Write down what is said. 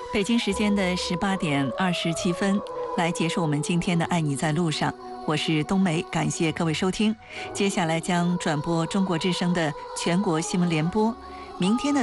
北京时间的18:27，来结束我们今天的《爱你在路上》。我是冬梅，感谢各位收听。接下来将转播中国之声的全国新闻联播。明天的